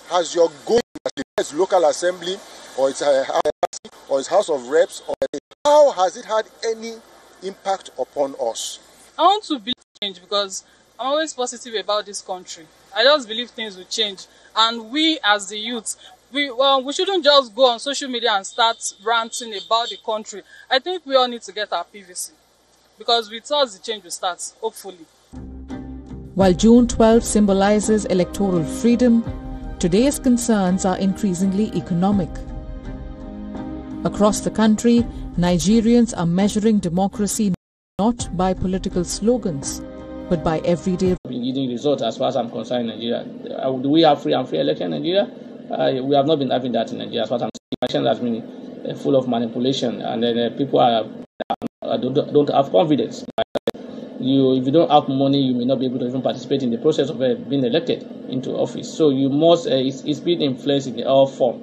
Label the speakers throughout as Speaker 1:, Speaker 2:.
Speaker 1: has your going to its local assembly or its House of Reps, or how has it had any impact upon us?
Speaker 2: I want to believe change because I'm always positive about this country. I just believe things will change, and we as the youth, we shouldn't just go on social media and start ranting about the country. I think we all need to get our PVC, because with us the change will start, hopefully.
Speaker 3: While June 12 symbolizes electoral freedom, today's concerns are increasingly economic. Across the country, Nigerians are measuring democracy not by political slogans, but by everyday
Speaker 4: results. As far as I'm concerned in Nigeria, do we have free and fair election in Nigeria? We have not been having that in Nigeria. As far as I'm concerned, that's been full of manipulation, and then people don't have confidence. If you don't have money, you may not be able to even participate in the process of being elected into office. So you must, it's been influenced in all form.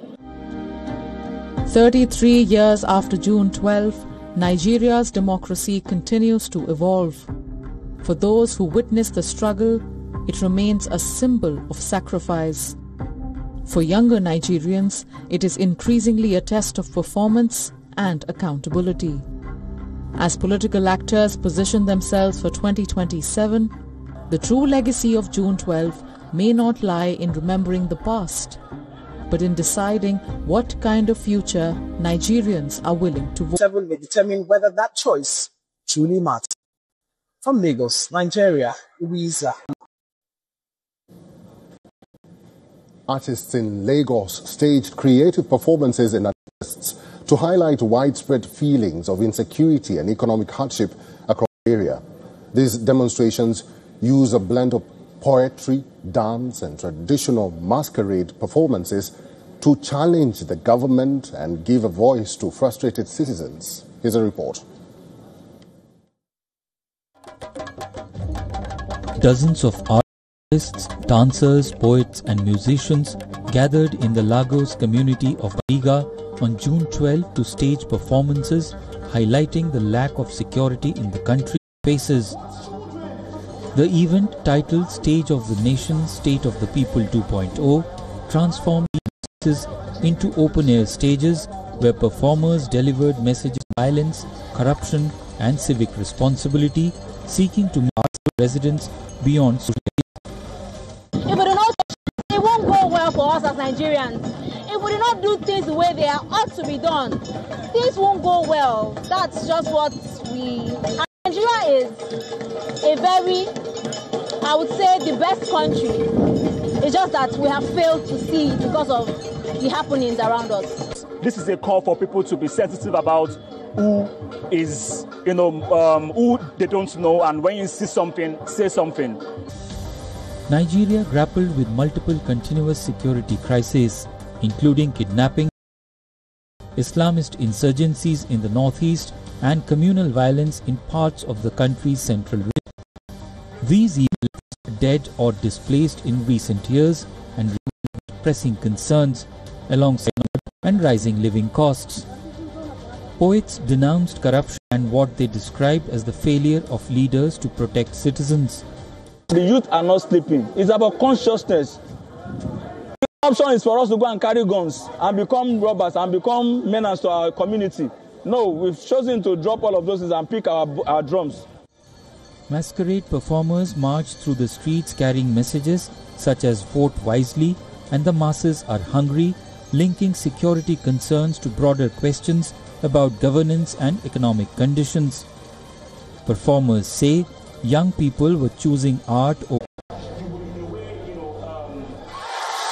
Speaker 3: 33 years after June 12, Nigeria's democracy continues to evolve. For those who witness the struggle, it remains a symbol of sacrifice. For younger Nigerians, it is increasingly a test of performance and accountability. As political actors position themselves for 2027, the true legacy of June 12 may not lie in remembering the past, but in deciding what kind of future Nigerians are willing to vote.
Speaker 5: Will determine whether that choice truly matters. From Lagos, Nigeria, Louisa.
Speaker 6: Artists in Lagos staged creative performances in artists to highlight widespread feelings of insecurity and economic hardship across the area. These demonstrations use a blend of poetry, dance and traditional masquerade performances to challenge the government and give a voice to frustrated citizens. Here's a report.
Speaker 7: Dozens of artists, dancers, poets and musicians gathered in the Lagos community of Bariga on June 12 to stage performances highlighting the lack of security in the country faces. The event, titled Stage of the Nation, State of the People 2.0, transformed spaces into open-air stages where performers delivered messages of violence, corruption and civic responsibility, seeking to march residents beyond social.
Speaker 8: It won't go well for us as Nigerians. If we do not do things the way they ought to be done, things won't go well. That's just what Nigeria is a very, I would say, the best country. It's just that we have failed to see because of the happenings around us.
Speaker 9: This is a call for people to be sensitive about who is, who they don't know, and when you see something, say something.
Speaker 7: Nigeria grappled with multiple continuous security crises, including kidnapping, Islamist insurgencies in the northeast, and communal violence in parts of the country's central region. These events dead or displaced in recent years and remain pressing concerns alongside and rising living costs. Poets denounced corruption and what they described as the failure of leaders to protect citizens.
Speaker 9: The youth are not sleeping. It's about consciousness. The option is for us to go and carry guns and become robbers and become menace to our community. No, we've chosen to drop all of those things and pick our drums.
Speaker 7: Masquerade performers marched through the streets carrying messages such as "Vote wisely" and "The masses are hungry," linking security concerns to broader questions about governance and economic conditions. Performers say young people were choosing art over